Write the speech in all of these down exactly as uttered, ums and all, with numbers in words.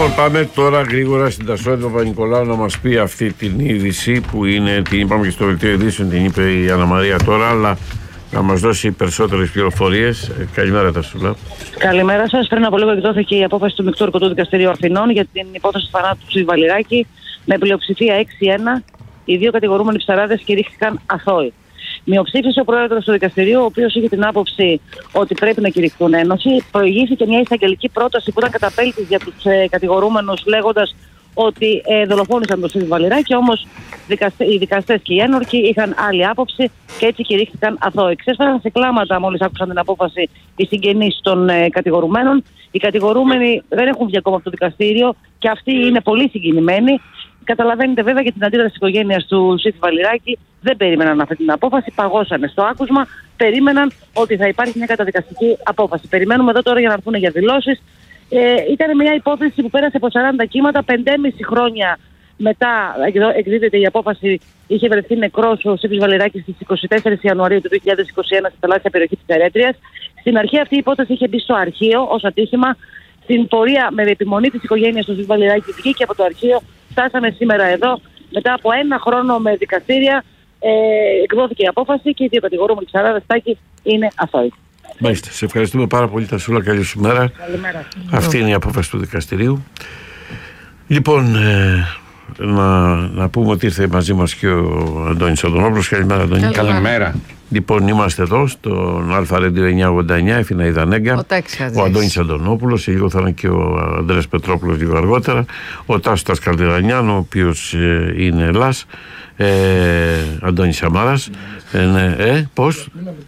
Λοιπόν, πάμε τώρα γρήγορα στην Τασόνη Παπα-Νικολάου να μας πει αυτή την είδηση που είναι, την είπαμε και στο δελτίο ειδήσεων, την είπε η Άννα Μαρία τώρα, αλλά να μας δώσει περισσότερες πληροφορίες. Καλημέρα, Τασούλα. Καλημέρα σας. Πριν από λίγο εκδόθηκε η απόφαση του Μεικτού Ορκωτού Δικαστηρίου Αθηνών για την υπόθεση του θανάτου του Ψήφι Βαλιράκη με πλειοψηφία έξι ένα. Οι δύο κατηγορούμενοι ψαράδες κηρύχθηκαν αθώοι. Μειοψήφισε ο πρόεδρος του δικαστηρίου, ο οποίος είχε την άποψη ότι πρέπει να κηρυχθούν ένωση. Προηγήθηκε μια εισαγγελική πρόταση που ήταν καταπέλτης για τους ε, κατηγορούμενους, λέγοντας ότι ε, δολοφόνησαν τον Ψήφι Βαλιράκη. Όμως δικαστε, οι δικαστές και οι ένορκοι είχαν άλλη άποψη και έτσι κηρύχθηκαν αθώοι. Ξέσπασαν σε κλάματα μόλις άκουσαν την απόφαση οι συγγενείς των ε, κατηγορουμένων. Οι κατηγορούμενοι δεν έχουν βγει ακόμα από το δικαστήριο και αυτοί είναι πολύ συγκινημένοι. Καταλαβαίνετε βέβαια και την αντίδραση της οικογένειας του Ψήφι Βαλιράκη. Δεν περίμεναν αυτή την απόφαση, παγώσανε στο άκουσμα, περίμεναν ότι θα υπάρχει μια καταδικαστική απόφαση. Περιμένουμε εδώ τώρα για να έρθουν για δηλώσεις. Ε, ήταν μια υπόθεση που πέρασε από σαράντα κύματα, πεντέμισι χρόνια μετά εκδίδεται η απόφαση. Είχε βρεθεί νεκρός ο Ψήφις Βαλιράκης στις είκοσι τέσσερις Ιανουαρίου του δύο χιλιάδες είκοσι ένα στη θαλάσσια περιοχή της Ερέτριας. Στην αρχή αυτή η υπόθεση είχε μπει στο αρχείο ως ατύχημα. Στην πορεία με επιμονή της οικογένειας του Ψήφι Βαλιράκη βγήκε από το αρχείο. Φτάσαμε σήμερα εδώ, μετά από ένα χρόνο με δικαστήρια, ε, εκδόθηκε η απόφαση και οι δύο κατηγορούμενοι ψαράδες Τάκη είναι αθώοι. Μάλιστα. Σε ευχαριστούμε πάρα πολύ, Τασούλα. Καλή σου μέρα. Καλημέρα. Αυτή είναι η απόφαση του δικαστηρίου. Λοιπόν, ε, να, να πούμε ότι ήρθε μαζί μας και ο Αντώνης Αντωνόπουλος. Καλημέρα, Αντώνη. Καλημέρα. Καλημέρα. Λοιπόν, είμαστε εδώ στον Αλφα Radio εννιακόσια ογδόντα εννιά, η Φιναίδα Νέγκα. Ο, ο Αντώνης Αντωνόπουλος, λίγο θα είναι και ο Ανδρέας Πετρόπουλος λίγο αργότερα. Ο Τάσος Καλτιδανιάνο, ο οποίος ε, είναι Ελλάς. Ε, Αντώνης Σαμάρας. Ε, ναι, ε, πώς?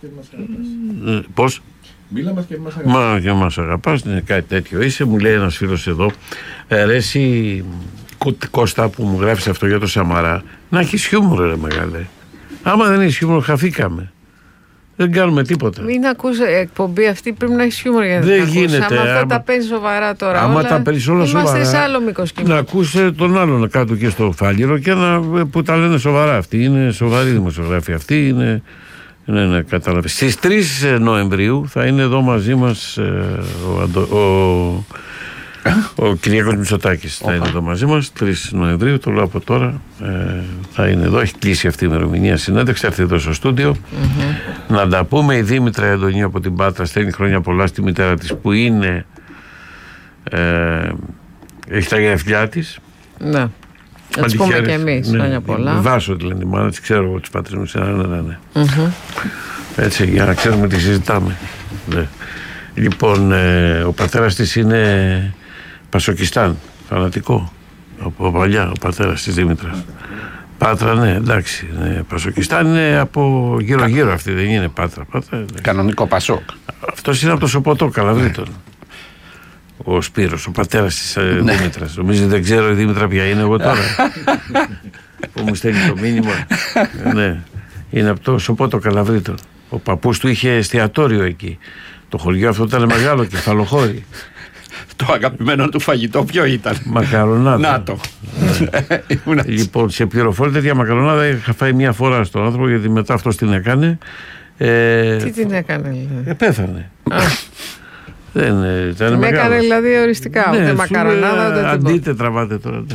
Ε, πώς? Μίλαμε και μας αγαπάς. Μα και μας αγαπάς, ναι, κάτι τέτοιο είσαι. Μου λέει ένας φίλος εδώ, ε, ρε εσύ Κώστα που μου γράφεις αυτό για το Σαμαρά, να έχεις χιούμορ ρε μεγάλε. Άμα δεν έχεις χιούμορ χαθήκαμε. Δεν κάνουμε τίποτα. Μην ακούς εκπομπή αυτή, πρέπει να έχεις χιούμορ για να δεν την γίνεται. Άμα αυτά άμα, τα παίρνεις σοβαρά τώρα άμα όλα, τα παίρνεις όλα είμαστε σοβαρά, σε άλλο μήκος κύματος. να ακούς τον άλλον κάτω και στο φάλιρο και να, που τα λένε σοβαρά. Αυτοί είναι σοβαροί δημοσιογράφοι. Αυτοί είναι. Ναι, ναι, κατάλαβε. Στις τρεις Νοεμβρίου θα είναι εδώ μαζί μας ε, ο, ο, ο Κυριάκος Μητσοτάκης. Θα είναι εδώ μαζί μας. τρεις Νοεμβρίου, το λέω από τώρα. Ε, θα είναι εδώ. Έχει κλείσει αυτή η ημερομηνία συνέντευξη. Θα έρθει εδώ στο στούντιο. Mm-hmm. Να τα πούμε. Η Δήμητρα Αντωνίου από την Πάτρα στέλνει χρόνια πολλά στη μητέρα της που είναι. Ε, έχει τα γενέθλιά της. Ναι. Να τις πούμε και εμείς, ναι, χρόνια πολλά. Βάσο τη λένε τη μάνα, τη ξέρω εγώ τις πατρίνους. Ναι, ναι, ναι. Mm-hmm. Έτσι, για να ξέρουμε τι συζητάμε. Ναι. Λοιπόν, ε, ο πατέρας της είναι Πασοκιστάν, φανατικό. Από παλιά, ο πατέρας της Δήμητρας. Πάτρα, ναι, εντάξει. Ναι. Πασοκιστάν είναι από γύρω-γύρω αυτή, δεν είναι Πάτρα. Πάτρα κανονικό Πασόκ. Αυτός είναι από το Σοποτό, Καλαβρίτων. Ο Σπύρος, ο πατέρας της ε, ναι. Δήμητρας. Νομίζει δεν ξέρω η Δήμητρα ποια είναι εγώ τώρα. Που μου στέλνει το μήνυμα. Ναι. Είναι από το Σοπότο Καλαβρίτων. Ο παππούς του είχε εστιατόριο εκεί. Το χωριό αυτό ήταν μεγάλο κεφαλοχώρι. Το αγαπημένο του φαγητό ποιο ήταν? Μακαρονάδα. Να το. Λοιπόν, σε πληροφορία τέτοια μακαρονάδα είχα φάει μια φορά στον άνθρωπο γιατί μετά αυτός την έκανε. Ε, Τι την έκανε δηλαδή? Ε, πέθανε. Δεν ήταν την μεγάλο. Έκανε δηλαδή οριστικά, ναι, ούτε μακαρονάδα ούτε τίποτα. Αντίτε τραβάτε τώρα.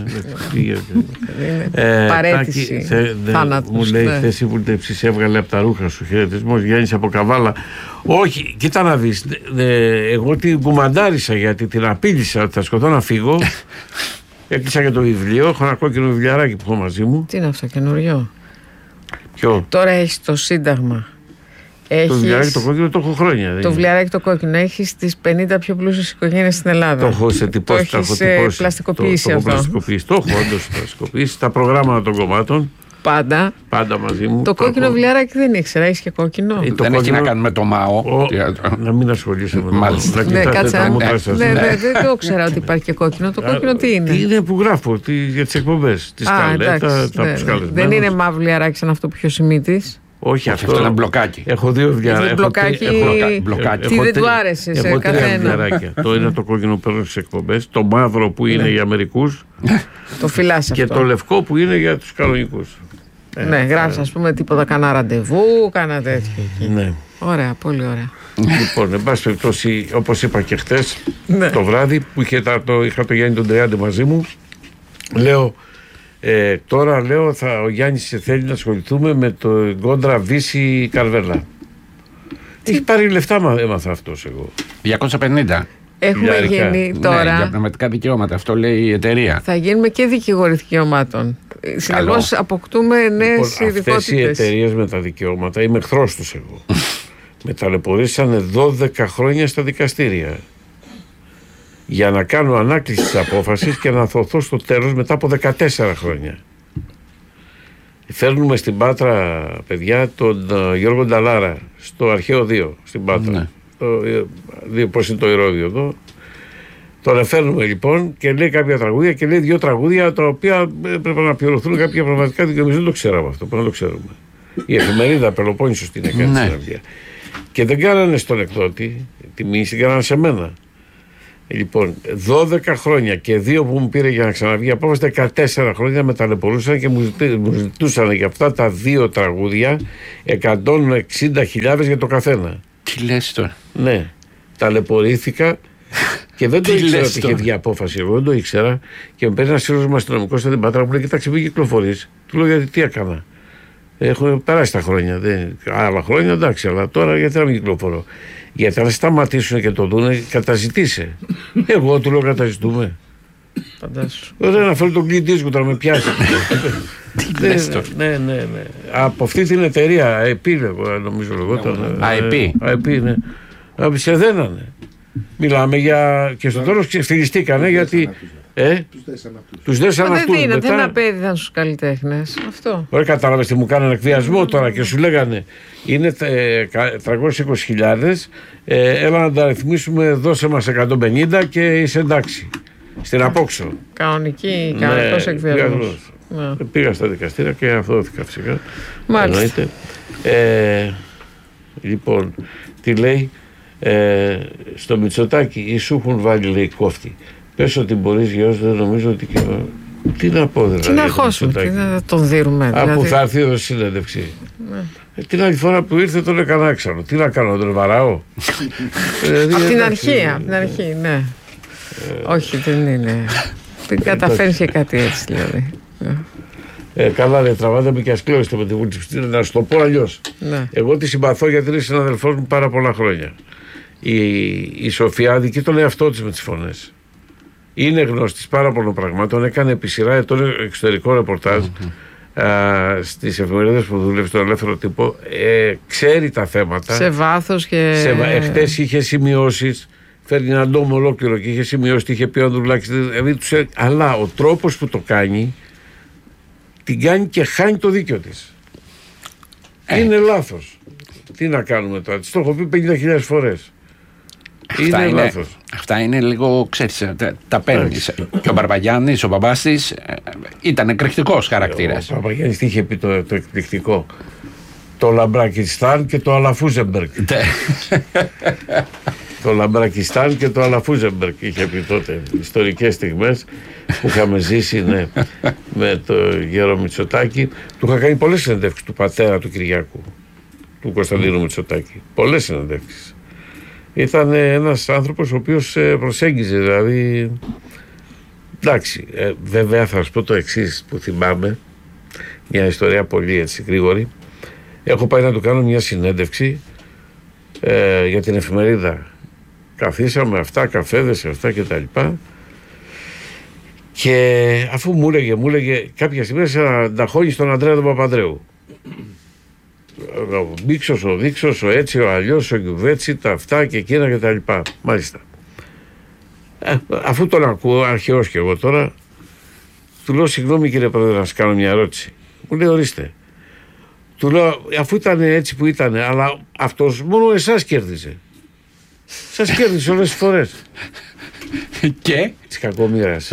Είναι παρέτηση θάνατος. Μου λέει χθες η βουλτεψής έβγαλε από τα ρούχα σου χαιρετισμός Γιάννης από Καβάλα. Όχι, κοίτα να δεις. Εγώ την κουμαντάρισα γιατί την απείλησα ότι θα σκοτώ να φύγω. Έκλεισα και το βιβλίο. Έχω ένα κόκκινο βιβλιαράκι που έχω μαζί μου. Τι είναι αυτό, καινούριο? Ποιο? Τώρα έχει το Σύνταγμα. Έχεις... Το βιβλιαράκι το κόκκινο το έχω χρόνια. Το βιβλιαράκι το κόκκινο έχει τις πενήντα πιο πλούσιες οικογένειες στην Ελλάδα. Το έχω σε τυπώσει. Το έχεις πλαστικοποιήσει το, αυτό. Το έχω πλαστικοποιήσει. Το έχω όντως πλαστικοποιήσει. Τα προγράμματα των κομμάτων. Πάντα. Πάντα μαζί μου. Το κόκκινο έχω... βιβλιαράκι δεν ήξερα. Έχει και κόκκινο. Ε, δεν κόκκινο... έχει να κάνει με το ΜΑΟ. Ο... Να μην ασχολείσαι με το ΜΑΟ. Ναι, κάτσε. Ναι, δεν το ήξερα ότι υπάρχει και κόκκινο. Το κόκκινο τι είναι? Είναι που γράφω για τις εκπομπές. Τη σκαλέτα, τα πουσκάλες. Δεν είναι μαύρο βιβλιαράκι σαν αυτό που είχε ο Σιμίτης? Όχι, αυτό είναι μπλοκάκι. Έχω δύο βιβλιαράκια. Μπλοκάκι. Τι δεν του άρεσε σε καθένα? Το είναι το κόκκινο που παίρνω στις εκπομπές. Το μαύρο που είναι για μερικούς. Το φυλάς αυτό. Και το λευκό που είναι για τους κανονικούς. Ναι, γράψα ας πούμε τίποτα, κάνα ραντεβού, κάνα τέτοιο. Ναι. Ωραία, πολύ ωραία. Λοιπόν, εν πάση περιπτώσει, όπως είπα και χτες, Ναι. το βράδυ που είχε τα, το, είχα το Γιάννη τον Τριάντη μαζί μου, λέω, ε, τώρα λέω, θα, ο Γιάννης θέλει να ασχοληθούμε με το κόντρα Βύση Καρβέλα. Έχει πάρει λεφτά, μα, έμαθα αυτός εγώ. διακόσια πενήντα. Έχουμε Χιλιάρικα. γίνει Ναι, τώρα. για πνευματικά δικαιώματα. Αυτό λέει η εταιρεία. Θα γίνουμε και δικηγόροι δικαιωμάτων. Συνεχώς αποκτούμε νέες Λοιπόν, αυτές οι ειδικότητες. εταιρείες με τα δικαιώματα, είμαι εχθρός τους εγώ. Με ταλαιπωρήσανε δώδεκα χρόνια στα δικαστήρια για να κάνω ανάκληση της απόφασης και να αθωθώ στο τέλος μετά από δεκατέσσερα χρόνια. Φέρνουμε στην Πάτρα, παιδιά, τον uh, Γιώργο Νταλάρα στο Αρχαίο δύο στην Πάτρα. Ναι. Το, δύο, πώς είναι το Ηρώδιο εδώ. Τον φέρνουμε λοιπόν και λέει κάποια τραγούδια και λέει δύο τραγούδια τα οποία πρέπει να πληρωθούν κάποια πραγματικά δικαιώματα. Δεν το ξέραμε αυτό, πρέπει να το ξέρουμε. Η εφημερίδα Πελοπόννησος την έκανε Ναι. στην Αυγία. Και δεν κάνανε στον εκδότη, τη μήνυση την κάνανε σε μένα. Λοιπόν, δώδεκα χρόνια και δύο που μου πήρε για να ξαναβγεί απόφαση, δεκατέσσερα χρόνια με ταλαιπωρούσαν και μου, ζητή, μου ζητούσαν για αυτά τα δύο τραγούδια εκατόν εξήντα χιλιάδες για το καθένα. Τι λες τώρα. Ναι, ταλαιπωρήθηκα και δεν το Τι ήξερα λες ότι είχε τώρα. βγει απόφαση. Εγώ δεν το ήξερα και με παίρνει ένα σύλλογο μου αστυνομικό στην Πάτρα που λέει: Κοιτάξτε, μην κυκλοφορεί. Του λέω: Γιατί τι έκανα. Έχω περάσει τα χρόνια. Δεν, άλλα χρόνια εντάξει, αλλά τώρα γιατί να μην κυκλοφορώ. Γιατί αν σταματήσουν και το δούνε, καταζητήσε. Εγώ του λέω: Καταζητούμε. Φαντάσου. Ωραία, να φέρω τον κλειδί δίσκου τώρα με πιάσει. Τι λες τώρα. Ναι, ναι, ναι. Από αυτή την εταιρεία, επίλεγο, νομίζω λεγόταν. ΑΕΠ. ΑΕΠ, ναι. Α, σε δένανε. Μιλάμε για. Και στο τέλος ξεφτυλιστήκανε γιατί. Ε, τους δέσαν Μα δεν αυτούς. δίνεται, Μετά- δεν απέδιδαν στους καλλιτέχνες. Αυτό. Ωραία, κατάλαβες τι μου κάνανε εκβιασμό τώρα και σου λέγανε είναι ε, κα- τριακόσιες είκοσι χιλιάδες, ε, έλα να τα ρυθμίσουμε, δώσε μας εκατόν πενήντα και είσαι εντάξει. Στην απόξω. Κανονική, Ναι, κανονικός εκβιασμός. εκβιασμός. Ναι. Ε, Πήγα στα δικαστήρια και αυθώθηκα φυσικά. Μάλιστα. Εννοείται. Ε, λοιπόν, τι λέει, ε, στο Μητσοτάκη, ή σου έχουν βάλει, λέει, κόφτη. Πες ότι μπορείς, γιος, δεν νομίζω ότι. Και... Τι να πω, δηλαδή. Τι να για τον χώσουμε, τι Μητσοτάκη. να τον δίνουμε. Α, Δηλαδή. που θα έρθει εδώ συνέντευξη. Ναι. Ε, την άλλη φορά που ήρθε τον έκανα έξαλλο. Τι να κάνω, τον βαράω. Δηλαδή, Από την εντάξει, αρχή, από την αρχή, ναι. Όχι, δεν είναι. Δεν καταφέρνει και κάτι έτσι, δηλαδή. Ε, καλά, ρε, τραβάτε με και ασκλώστε με τη Βουλή της Ψήφου. Να σου το πω αλλιώς. Ναι. Εγώ τη συμπαθώ γιατί είναι συναδελφός μου πάρα πολλά χρόνια. Η, η Σοφιάδη το λέει αυτό της με τις φωνές. Είναι γνώστης πάρα πολλών πραγμάτων. Έκανε επί σειρά ετών εξωτερικό ρεπορτάζ mm-hmm. α, στις εφημερίδες που δούλευε στον ελεύθερο τύπο. Ε, ξέρει τα θέματα. Σε βάθος και. Σε, εχθές είχε σημειώσεις. Φερνιαντό μου ολόκληρο και είχε σημειώσει τι είχε πει ο Ανδρουλάκης. Δηλαδή, τους, αλλά ο τρόπος που το κάνει την κάνει και χάνει το δίκιο της. Ε. Είναι λάθος. Τι να κάνουμε τώρα. Της το έχω πει πενήντα χιλιάδες φορές. Αυτά είναι, είναι, λάθος. αυτά είναι λίγο, ξέρεις, τα, τα παίρνεις. Και ο Μπαρμπαγιάννης, ο μπαμπάς της, ε, ήταν εκρηκτικός χαρακτήρας. Ο Παπαγιάννης τι είχε πει το, το εκπληκτικό. Το Λαμπρακιστάν και το Αλαφούζεμπεργκ. Το Λαμπρακιστάν και το Αλαφούζεμπεργκ είχε πει τότε. Ιστορικές στιγμές που είχαμε ζήσει, ναι, με το γέρο Μητσοτάκη. Του είχα κάνει πολλές συνεντεύξεις του πατέρα του Κυριάκου, του Κωνσταντίνου Μητσοτάκη. Πολλές συνεντεύξεις. Ήταν ένας άνθρωπος ο οποίος προσέγγιζε, δηλαδή. Εντάξει, ε, βέβαια θα σας πω το εξής που θυμάμαι. Μια ιστορία πολύ έτσι γρήγορη. Έχω πάει να του κάνω μια συνέντευξη ε, για την εφημερίδα. Καθίσαμε αυτά, καφέδες, αυτά και τα λοιπά. Και αφού μου έλεγε, μου έλεγε κάποια στιγμή να ταχώνει στον Ανδρέα τον Παπανδρέου. Ο Μπίξος, ο Δίξος, ο έτσι, ο αλλιώς, ο Γιουβέτσι, τα αυτά και εκείνα και τα λοιπά. Μάλιστα. Ε, αφού τον ακούω, αρχαιός και εγώ τώρα, του λέω συγγνώμη κύριε Πρόεδρε να σας κάνω μια ερώτηση. Μου λέει ορίστε. Του λέω αφού ήταν έτσι που ήταν, αλλά αυτός μόνο εσάς κέρδιζε. Σας κέρδισε όλες τις φορές. Και Της κακομοίρας.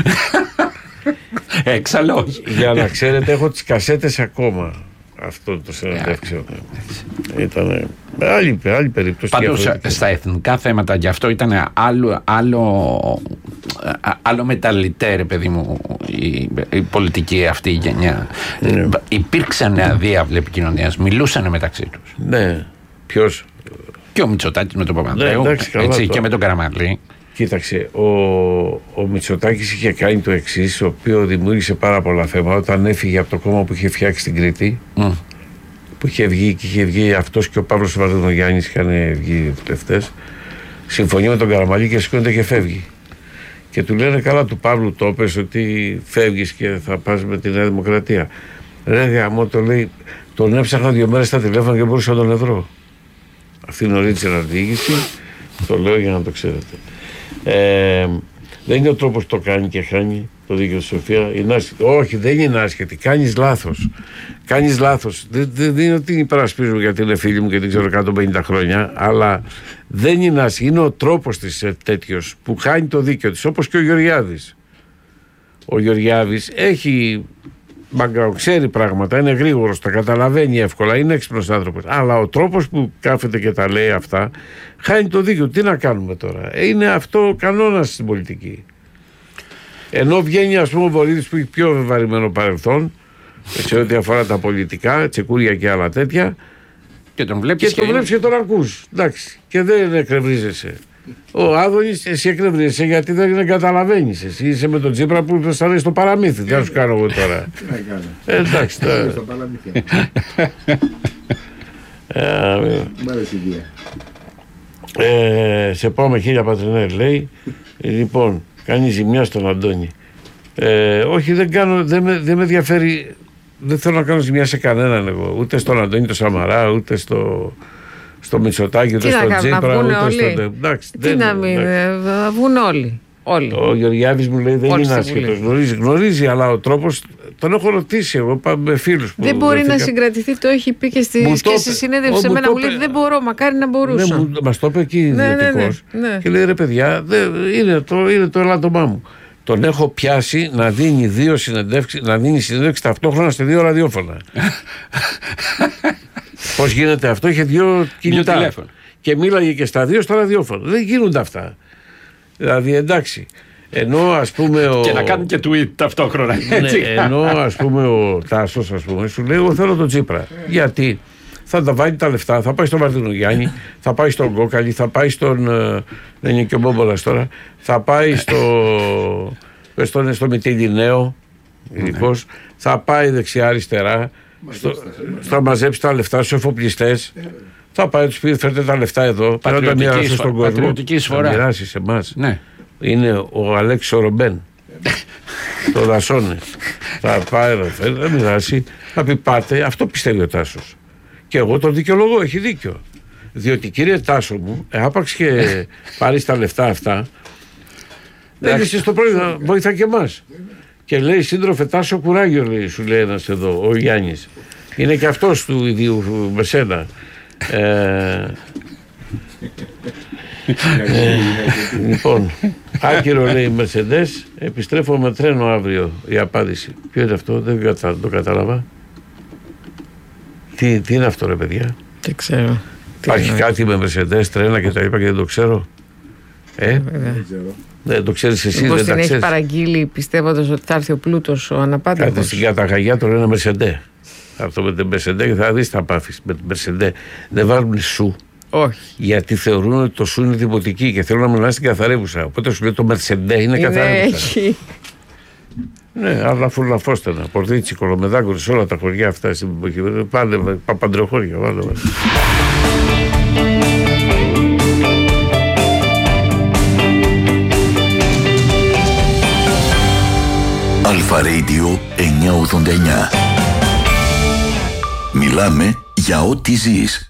έξαλλο όχι. Για να ξέρετε έχω τις κασέτες ακόμα. Αυτό το συνεντεύξεων. Ήταν άλλη, άλλη περίπτωση. Πάντως στα εθνικά θέματα γι' αυτό ήταν άλλο, άλλο, άλλο μεταλλητέ, ρε παιδί μου, η, η πολιτική αυτή η γενιά. Ναι. Υπήρξαν αδιάβλη επικοινωνίας, μιλούσαν μεταξύ τους. Ναι. Ποιος? Και ο Μητσοτάκης με τον Παπανδρέου. Ναι, εντάξει, καλά, έτσι, το... και με τον Καραμανλή. Κοίταξε, ο, ο Μητσοτάκης είχε κάνει το εξής, το οποίο δημιούργησε πάρα πολλά θέματα. Όταν έφυγε από το κόμμα που είχε φτιάξει στην Κρήτη, mm. που είχε βγει και είχε βγει αυτός και ο Παύλος Βαρδινογιάννης, είχαν βγει βουλευτές, συμφωνεί με τον Καραμανλή και σηκώνεται και φεύγει. Και του λένε, καλά, του Παύλου το πες ότι φεύγεις και θα πας με τη Νέα Δημοκρατία. Ρε γαμό, το λέει, τον έψαχνα δύο μέρες στα τηλέφωνα και μπορούσα να τον ευρώ. Αυτή είναι original διοίκηση, το λέω για να το ξέρετε. Ε, δεν είναι ο τρόπος που το κάνει και χάνει το δίκαιο της Σοφία. Είναι άσχετη. Όχι, δεν είναι άσχετη. Κάνεις λάθος. Κάνεις λάθος. Δεν, δεν, δεν είναι ότι υπερασπίζουμε γιατί είναι φίλοι μου και δεν ξέρω εκατόν πενήντα χρόνια, αλλά δεν είναι άσχετη. Είναι ο τρόπος της ε, τέτοιος που χάνει το δίκαιο της. Όπως και ο Γεωργιάδης. Ο Γεωργιάδης έχει background, ξέρει πράγματα, είναι γρήγορος, τα καταλαβαίνει εύκολα, είναι έξυπνος άνθρωπος. Αλλά ο τρόπος που κάθεται και τα λέει αυτά χάνει το δίκιο. Τι να κάνουμε τώρα? Είναι αυτό κανόνας στην πολιτική. Ενώ βγαίνει, ας πούμε, ο Βορύδης που έχει πιο βεβαρημένο παρελθόν σε ό,τι αφορά τα πολιτικά, τσεκούρια και άλλα τέτοια, και τον βλέπεις και, και, τον βλέπεις και τον ακούς. Εντάξει, και δεν εκνευρίζεσαι. Ο Άδωνης, εσύ εκνευρίζεσαι γιατί δεν καταλαβαίνεις. Εσύ είσαι με τον Τσίπρα που θα λέει στο παραμύθι. Τι να σου κάνω εγώ τώρα? Τι να κάνω? Ε, εντάξει τώρα. Στο παραμύθι. Μ' άρεσε η ιδέα. Σε πάω με χίλια πατρινέλ, λέει. Λοιπόν, κάνει ζημιά στον Αντώνη. Ε, όχι, δεν κάνω, δεν με, δεν με ενδιαφέρει. Δεν θέλω να κάνω ζημιά σε κανέναν εγώ. Ούτε στον Αντώνη το Σαμαρά, ούτε στο, στο Μητσοτάκη, ούτε στον Τσίπρα, ούτε στον. Εντάξει, Τι δεν, να μην. Θα βγουν όλοι. όλοι. Ο Γεωργιάδης μου λέει δεν όλοι είναι άσχετος. Γνωρίζει, γνωρίζει, αλλά ο τρόπος. Τον έχω ρωτήσει εγώ με φίλους που. Δεν μπορεί βρεθήκα. να συγκρατηθεί, το έχει πει και στη, και στη συνέντευξη σε μένα. Μου λέει δεν μπορώ, μακάρι να μπορούσα. Ναι, μας το είπε εκεί ιδιωτικός. Ναι, ναι, ναι. Και λέει ρε παιδιά, δε, είναι, το, είναι το ελάττωμά μου. Τον έχω πιάσει να δίνει δύο συνεντεύξεις, να δίνει συνέντευξη ταυτόχρονα σε δύο ραδιόφωνα. Πώς γίνεται αυτό? Είχε δύο κινητά. Και μίλαγε και στα δύο στα ραδιόφωνα. Δεν γίνονται αυτά. Δηλαδή εντάξει. Ενώ ας πούμε ο... Και να κάνουν και tweet ταυτόχρονα. Έτσι. Ναι, ενώ ας πούμε ο Τάσος, ας πούμε, σου λέει εγώ θέλω τον Τσίπρα. Γιατί θα τα βάλει τα λεφτά, θα πάει στον Βαρδινογιάννη, θα πάει στον Κόκαλη, θα πάει στον. Δεν είναι και ο Μπόμπολας τώρα, θα πάει στο. στο, στο Μητυλινέο, ειδικός, θα πάει δεξιά-αριστερά, στο, θα μαζέψει τα λεφτά στους εφοπλιστές. Θα πάει του πει: φέρτε τα λεφτά εδώ. Πρέπει να τα μοιράσει στον κόσμο. Πατριωτική εισφορά. Θα μοιράσει σε εμάς. Ναι. Είναι ο Αλέξης Ρομπέν. Το δασώνε. Θα πάει να μοιράσει. Θα πει: πάτε. Αυτό πιστεύει ο Τάσος. Και εγώ τον δικαιολογώ. Έχει δίκιο. Διότι κύριε Τάσο μου, άπαξ και πάρει τα λεφτά αυτά. Δεν είσαι στο πρόβλημα. Βοηθά και εμάς. Και λέει: σύντροφε Τάσο, κουράγιο, λέει, σου λέει ένας εδώ, ο Γιάννης. Είναι και αυτός του ιδίου με σένα. Ε, ε, λοιπόν, άκυρο λέει Mercedes, επιστρέφω με τρένο αύριο. Η απάντηση. Ποιο είναι αυτό? Δεν κατα, το κατάλαβα. Τι, τι είναι αυτό ρε παιδιά? Δεν ξέρω. Υπάρχει κάτι με Mercedes, τρένα και τα είπα και δεν το ξέρω. Ε, δεν ξέρω. Δεν το ξέρεις εσύ, μήπως δεν τα την ξέρεις. έχει παραγγείλει πιστεύοντας ότι θα έρθει ο πλούτος ο αναπάντητος. Κάτι στην καταγαγιά το λένε Mercedes. Αυτό με την Mercedes και θα δεις τα πάθεις με την Mercedes. Δεν βάλουν σου. Όχι. Γιατί θεωρούν ότι το σου είναι δημοτική και θέλουν να μιλάνε στην καθαρεύουσα. Οπότε σου λέει το Mercedes είναι καθαρεύουσα. Έχει. Ναι, αλλά φουλαφόστενα. Πορτίτσι, Κολομεδάκο, σε όλα τα χωριά αυτά στην εποχή. Πάνε παπαντρεχώρια, βάλε. Αλφα Radio εννιακόσια ογδόντα εννιά. Μιλάμε για ό,τι ζεις.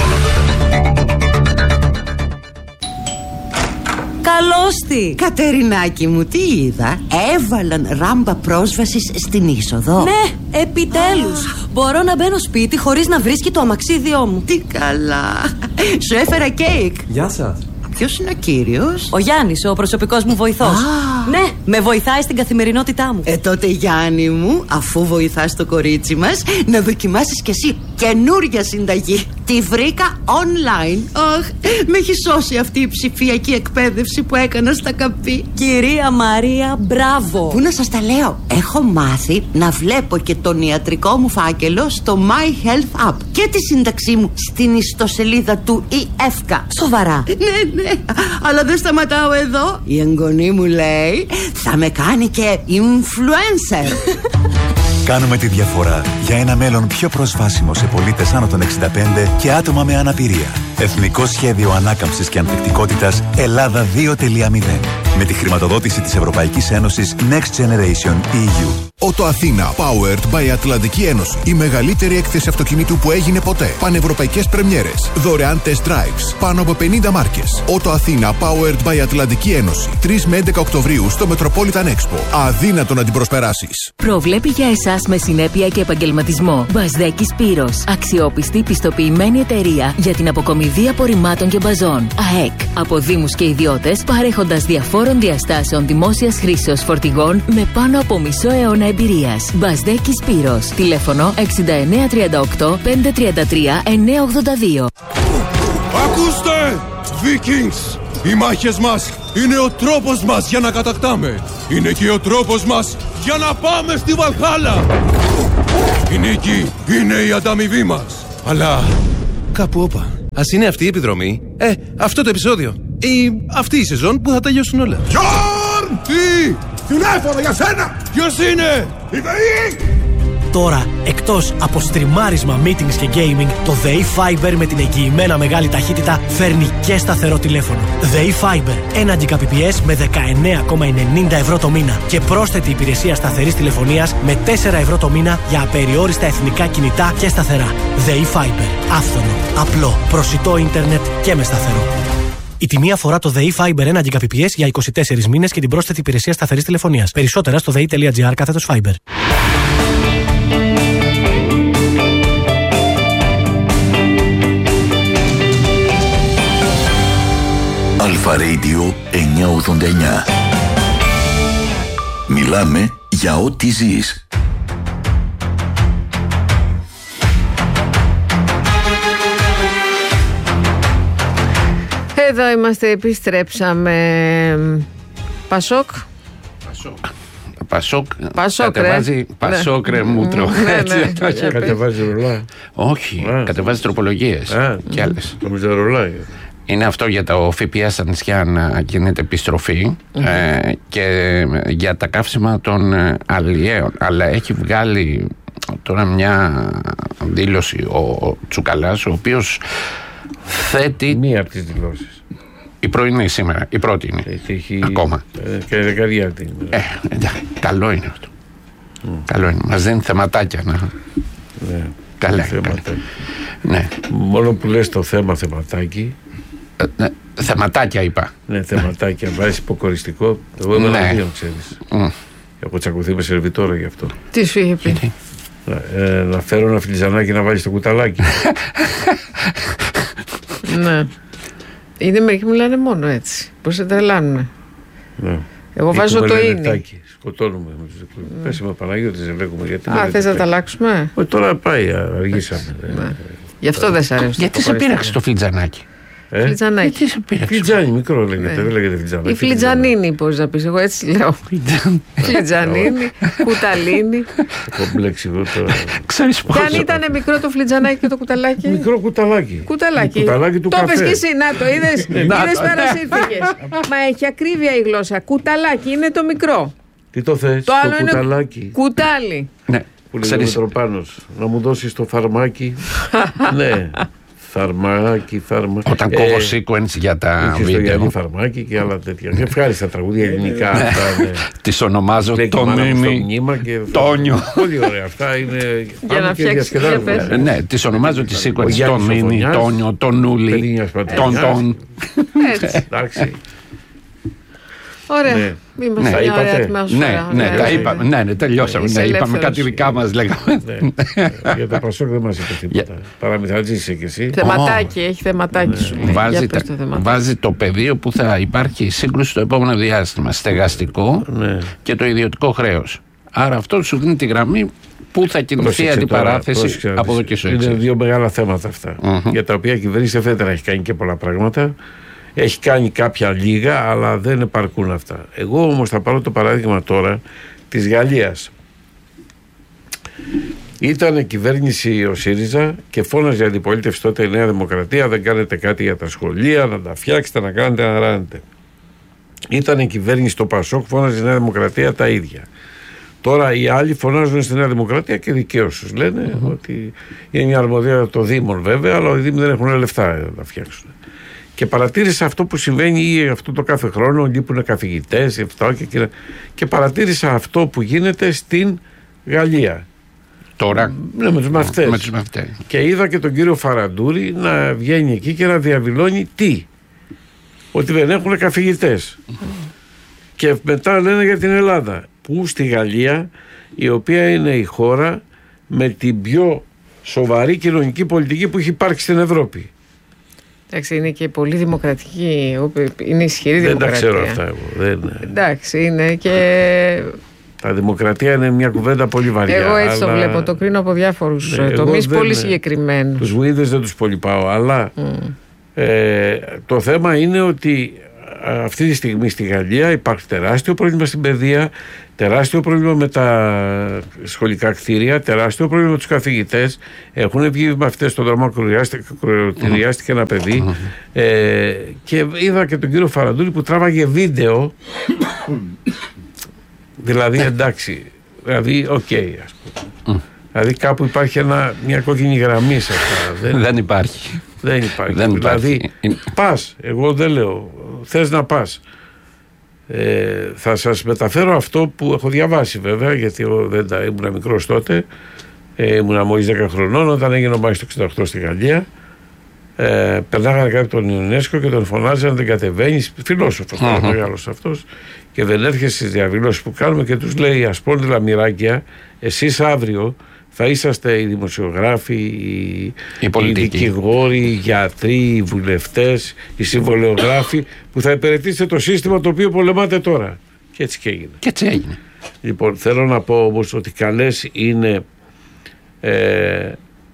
Καλώς τη! Κατερινάκη μου, τι είδα? Έβαλαν ράμπα πρόσβασης στην είσοδο. Ναι, επιτέλους! Μπορώ να μπαίνω σπίτι χωρίς να βρίσκει το αμαξίδιό μου. Τι καλά! Σου έφερα κέικ. Γεια σας. Ποιος είναι ο κύριος? Ο Γιάννης, ο προσωπικός μου βοηθός. Α. Ναι, με βοηθάει στην καθημερινότητά μου. Ε, τότε Γιάννη μου, αφού βοηθάς το κορίτσι μας, να δοκιμάσεις κι εσύ καινούρια συνταγή. Τη βρήκα online. Αχ, με έχει σώσει αυτή η ψηφιακή εκπαίδευση που έκανα στα καπί. Κυρία Μαρία, μπράβο. Πού να σας τα λέω. Έχω μάθει να βλέπω και τον ιατρικό μου φάκελο στο My Health App και τη σύνταξή μου στην ιστοσελίδα του ι εφ κέι. Σοβαρά? Ναι, ναι, αλλά δεν σταματάω εδώ. Η εγγονή μου λέει θα με κάνει και influencer. Κάνουμε τη διαφορά για ένα μέλλον πιο προσβάσιμο σε πολίτες άνω των εξήντα πέντε και άτομα με αναπηρία. Εθνικό Σχέδιο Ανάκαμψης και Ανθεκτικότητας Ελλάδα δύο τελεία μηδέν. Με τη χρηματοδότηση της Ευρωπαϊκής Ένωσης Next Generation ι γιου. Ότο Αθήνα, powered by Ατλαντική Ένωση. Η μεγαλύτερη έκθεση αυτοκινήτου που έγινε ποτέ. Πανευρωπαϊκές πρεμιέρες. Δωρεάν test drives. Πάνω από πενήντα μάρκες. Ότο Αθήνα, powered by Ατλαντική Ένωση. τρεις με έντεκα Οκτωβρίου στο Metropolitan Expo. Αδύνατο να την προσπεράσεις. Προβλέπει για εσάς με συνέπεια και επαγγελματισμό. Μπασδέκη Σπύρος. Αξιόπιστη, πιστοποιημένη εταιρεία για την αποκομιδή απορριμμάτων και μπαζών. ΑΕΚ. Από δήμους και ιδιώτες, παρέχοντας διαφόρων διαστάσεων δημόσιας χρήσεως φορτηγών με πάνω από μισό αιώνα εμπειρίας. Μπασδέκη Σπύρος. Τηλέφωνο εξήντα εννέα τριάντα οκτώ πεντακόσια τριάντα τρία εννιακόσια ογδόντα δύο. Ακούστε, Vikings! Οι μάχες μας είναι ο τρόπος μας για να κατακτάμε. Είναι και ο τρόπος μας για να πάμε στη Βαλχάλα. Η νίκη είναι η ανταμοιβή μας. Αλλά κάπου όπα. Ας είναι αυτή η επιδρομή, ε, αυτό το επεισόδιο ή αυτή η σεζόν που θα τελειώσουν όλα. Γιόρν! Τι! Τηλέφωνο για σένα! Ποιος είναι? Η ΔΕΗ! Τώρα, εκτός από στριμάρισμα, meetings και gaming, το ΔΕΗ Fiber με την εγγυημένα μεγάλη ταχύτητα φέρνει και σταθερό τηλέφωνο. ΔΕΗ Fiber, ένα Gbps με δεκαεννέα κόμμα ενενήντα ευρώ το μήνα και πρόσθετη υπηρεσία σταθερής τηλεφωνίας με τέσσερα ευρώ το μήνα για απεριόριστα εθνικά κινητά και σταθερά. ΔΕΗ Fiber, άφθονο, απλό, προσιτό ίντερνετ και με σταθερό. Η τιμή αφορά το ΔΕΗ Fiber ένα Gbps για είκοσι τέσσερις μήνες και την πρόσθετη υπηρεσία σταθερής τηλεφωνίας. Περισσότερα στο δei.gr κάθετος Fiber. Αλφα Radio εννιακόσια ογδόντα εννιά. Μιλάμε για ό,τι ζεις. Εδώ είμαστε, επιστρέψαμε. Πασόκ. Πασόκ. Πασόκ, Πασόκ κατεβάζει Πασόκ ρε μούτρο. Κατεβάζει ρολά. Όχι, κατεβάζει τροπολογίες και άλλες. Νομίζω ρολά. Είναι αυτό για το ΦΠΑ στα νησιά να γίνεται επιστροφή mm-hmm. ε, και για τα καύσιμα των αλλιέων. Αλλά έχει βγάλει τώρα μια δήλωση ο Τσουκαλάς, ο οποίος θέτει... Μία από τις δηλώσεις. Η πρωινή σήμερα, η πρώτη είναι. Έχει... Ακόμα. Ε, και δεκαετία αυτή. Ε, εντάξει, καλό είναι αυτό. Mm. Καλό είναι. Μας δίνει θεματάκια να... Ναι. Καλά, καλά. Ναι. Μόνο που λες το θέμα θεματάκι. Ε, ναι. Θεματάκια είπα. Ναι, θεματάκια. Βάζεις υποκοριστικό. Εγώ είμαι ένα δύο, ξέρεις. Mm. Έχω τσακωθεί με σερβιτόρα γι' αυτό. Τι σου είχε πει? Να, ε, να φέρω ένα φλιτζανάκι να βάλεις στο κουταλάκι. Ναι. Είναι μερικοί μιλάνε μόνο έτσι. Πώς σε τρελάνουνε. Ναι. Εγώ βάζω το είναι. Σκοτώνουμε με τους εκλογούς. Mm. Πες με Παναγιώτης, δεν λέγουμε γιατί. Α, θες να τα αλλάξουμε? Όχι, τώρα πάει, αργήσαμε. Ναι. Γι' αυτό δεν σ' αρέσει. Γιατί σε πήραξε το φλιτζανάκι? Ε? Φλιτζανάκι. Γιατί σε πήραξε? Φλιτζάνι, μικρό λέγεται, ναι. Δεν λέγεται φλιτζανάκι. Η φλιτζανίνη, πώς να πεις, εγώ έτσι λέω. Φλιτζανίνη, κουταλίνη. Κομπλέξει εγώ τώρα. Και αν ήταν μικρό το φλιτζανάκι και το κουταλάκι? Μικρό κουταλάκι. Κουταλάκι. Κουταλάκι του το καφέ. Το πες και εσύ, να το είδες. Είδες παρασύρθηκες. Μα έχει ακρίβεια η γλώσσα. Κουταλάκι είναι το μικρό. Τι το θες? Το άλλο είναι κουταλάκι. Κουτάλι. Ναι. Που λέει ο Μητροπάνος, να μου δώσεις το φαρμάκι. Ναι. Φαρμάκι, φαρμάκι. Όταν κόβω sequence για τα βίντεο. Φαρμάκι και άλλα τέτοια. Ευχάριστα τραγούδια ελληνικά. Τις ονομάζω Τόνιο. Πολύ ωραία. Αυτά είναι. Για να φτιάξει. Ναι, τις ονομάζω τις sequence. Τον Μίνι, Τόνιο, τον Νούλι, τον Τον. Έτσι. Εντάξει. Ωραία. Ναι. Είμαστε ναι, μια ωραία είπατε. ατμόσφαιρα. Ναι, ναι, ναι, τα είπαμε. Ναι, ναι, τελειώσαμε. Ναι, είπαμε κάτι δικά μας, λέγαμε. Ναι. Για το Πασόκ δεν μας είπε τίποτα. Παραμυθατζής είσαι κι εσύ. Θεματάκι, έχει θεματάκι σου. Βάζει, τα, βάζει το πεδίο που θα υπάρχει σύγκρουση στο επόμενο διάστημα. Στεγαστικό ναι. και το ιδιωτικό χρέος. Άρα αυτό σου δίνει τη γραμμή που θα κινηθεί η αντιπαράθεση από εδώ και στο εξής. Είναι δύο μεγάλα θέματα αυτά, mm-hmm. για τα οποία η κυβέρνηση δεν φαίνεται να έχει κάνει και πολλά πράγματα. Έχει κάνει κάποια λίγα, αλλά δεν επαρκούν αυτά. Εγώ όμως θα πάρω το παράδειγμα τώρα της Γαλλίας. Ήταν κυβέρνηση ο ΣΥΡΙΖΑ και φώναζε η αντιπολίτευση τότε η Νέα Δημοκρατία, δεν κάνετε κάτι για τα σχολεία, να τα φτιάξετε, να κάνετε, να ράνετε. Ήταν κυβέρνηση το ΠΑΣΟΚ, φώναζε η Νέα Δημοκρατία τα ίδια. Τώρα οι άλλοι φωνάζουν στη Νέα Δημοκρατία και δικαίως τους λένε mm-hmm. ότι είναι μια αρμοδιότητα των Δήμων βέβαια, αλλά οι Δήμοι δεν έχουν λεφτά να τα φτιάξουν. Και παρατήρησα αυτό που συμβαίνει ή αυτό το κάθε χρόνο, λείπουν καθηγητές και, και, και παρατήρησα αυτό που γίνεται στην Γαλλία. Τώρα, ναι, με τους μαθητές. Με τους μαθητές. Και είδα και τον κύριο Φαραντούρη να βγαίνει εκεί και να διαβηλώνει τι? Ότι δεν έχουν καθηγητές. Mm-hmm. Και μετά λένε για την Ελλάδα, που στη Γαλλία, η οποία είναι η χώρα με την πιο σοβαρή κοινωνική πολιτική που έχει υπάρξει στην Ευρώπη. Εντάξει, είναι και πολύ δημοκρατική, είναι ισχυρή δεν δημοκρατία. Δεν τα ξέρω αυτά εγώ. Δεν... Εντάξει, είναι και... Τα δημοκρατία είναι μια κουβέντα πολύ βαριά. Εγώ έτσι αλλά... το βλέπω, το κρίνω από διάφορους ναι, τομείς πολύ συγκεκριμένους. Τους Βουίδες δεν τους πολυπάω, αλλά mm. ε, το θέμα είναι ότι αυτή τη στιγμή στη Γαλλία υπάρχει τεράστιο πρόβλημα στην παιδεία, τεράστιο πρόβλημα με τα σχολικά κτίρια, τεράστιο πρόβλημα με τους καθηγητές. Έχουν βγει μαθητές στον δρόμο, κρουριάστηκε ένα παιδί ε, και είδα και τον κύριο Φαραντούρη που τράβαγε βίντεο. Δηλαδή εντάξει, δηλαδή οκ okay, ας πούμε. Δηλαδή κάπου υπάρχει ένα, μια κόκκινη γραμμή σε αυτά. Δεν, δεν υπάρχει. Δεν υπάρχει. Δεν δηλαδή υπάρχει. Πας, εγώ δεν λέω, θες να πας. Ε, θα σας μεταφέρω αυτό που έχω διαβάσει βέβαια, γιατί εγώ δεν τα, ήμουν μικρός τότε, ε, ήμουν μόλις δέκα χρονών όταν έγινε ο Μάης το εξήντα οκτώ στη Γαλλία. Ε, περνάγανε κάτι τον Ιουνέσκο και τον φωνάζανε, δεν κατεβαίνεις, φιλόσοφος uh-huh. μεγάλος αυτός, και δεν έρχεσαι στις διαδηλώσεις που κάνουμε και τους λέει ασπόνδυλα μοιράκια, εσείς αύριο θα είσαστε οι δημοσιογράφοι, οι, οι δικηγόροι, οι γιατροί, οι βουλευτές, οι συμβολεογράφοι που θα υπηρετήσετε το σύστημα το οποίο πολεμάτε τώρα. Και έτσι και έγινε. Και έτσι έγινε. Λοιπόν, θέλω να πω όμως ότι καλές είναι ε,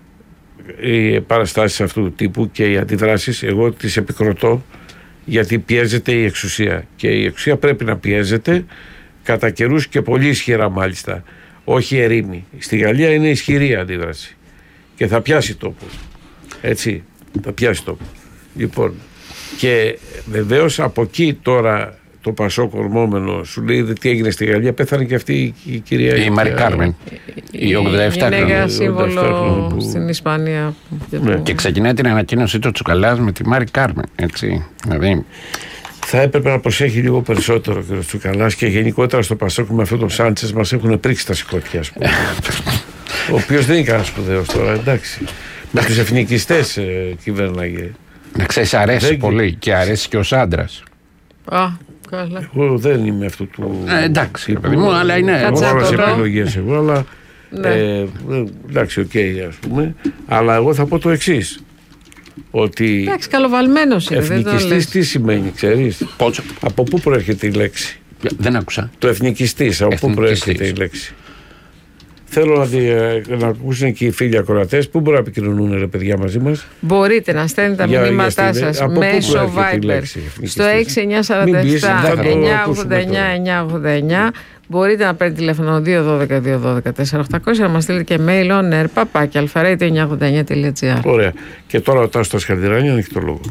οι παραστάσεις αυτού του τύπου και οι αντιδράσεις. Εγώ τις επικροτώ γιατί πιέζεται η εξουσία και η εξουσία πρέπει να πιέζεται κατά καιρούς και πολύ ισχυρά μάλιστα. Όχι ερήμη. Στη Γαλλία είναι ισχυρή αντίδραση και θα πιάσει τόπο. Έτσι, θα πιάσει τόπο. Λοιπόν, και βεβαίως από εκεί τώρα το Πασό κορμόμενο σου λέει τι έγινε στη Γαλλία, πέθανε και αυτή η κυρία η Μαρή Κάρμεν, η ογδόντα επτά χρονών. Είναι σύμβολο που... στην Ισπανία. Ναι. Και ξεκινάει την ανακοίνωσή του Τσουκαλάς με τη Μαρή Κάρμεν. Έτσι, δηλαδή... Θα έπρεπε να προσέχει λίγο περισσότερο ο κ. Τσουκαλάς και γενικότερα στο Πασόκ με αυτόν τον Σάντσες μας έχουν πρίξει τα σηκώτια, ας πούμε. Ο οποίος δεν είναι κανένα σπουδαίος τώρα, εντάξει. Με τους εθνικιστές ε, κυβέρναγε. Να ξέρεις, αρέσει δεν... πολύ και αρέσει και ως άντρας. Α, καλά. Εγώ δεν είμαι αυτού του. Ε, εντάξει, παιδί μου, αλλά είναι. Εγώ έχω όλες επιλογές εγώ, αλλά. Ναι. Ε, εντάξει, οκ, okay, ας πούμε. Αλλά εγώ θα πω το εξής. Ότι. Εντάξει, καλοβαλμένος είναι. Εθνικιστής τι σημαίνει, ξέρεις? Πότσο. Από πού προέρχεται η λέξη? Δεν άκουσα. Το εθνικιστής, από πού προέρχεται η λέξη? Θέλω να, δι, να ακούσουν και οι φίλοι ακροατές. Πού μπορούν να επικοινωνούν, ρε παιδιά, μαζί μας? Μπορείτε να στέλνετε τα μηνύματά σας μέσω Viber στο έξι εννιά τέσσερα επτά εννιά ογδόντα εννιά εννιά ογδόντα εννιά. Μπορείτε να παίρνετε τηλέφωνο δύο ένα δύο δύο ένα δύο τέσσερα οκτώ μηδέν μηδέν, να μας στείλετε και mail on air παπάκι αλφαρέιτο εννιακόσια ογδόντα εννιά τελεία τζι άρ. Ωραία. Και τώρα ο Τάσος Σκαρδηράνη έχει το λόγο.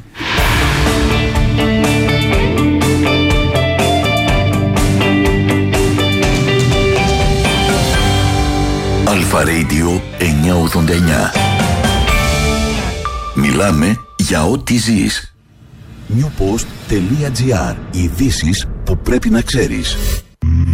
Αλφα Radio εννιακόσια ογδόντα εννιά. Μιλάμε για ό,τι ζεις. newpost.gr. Ειδήσεις που πρέπει να ξέρεις.